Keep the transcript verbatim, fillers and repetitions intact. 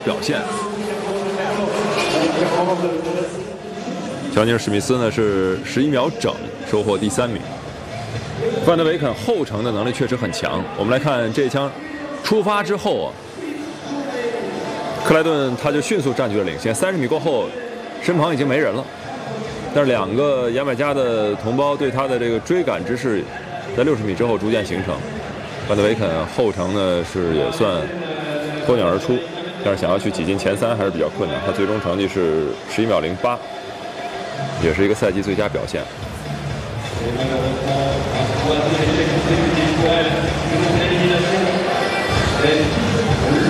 表现。乔尼尔·史密斯呢是十一秒整收获第三名。范德维肯后程的能力确实很强。我们来看这一枪出发之后啊，克莱顿他就迅速占据了领先，三十米过后，身旁已经没人了。但是两个牙买加的同胞对他的这个追赶之势，在六十米之后逐渐形成。范德维肯后程呢是也算脱颖而出，但是想要去挤进前三还是比较困难。他最终成绩是十一秒零八，也是一个赛季最佳表现。 Thank you.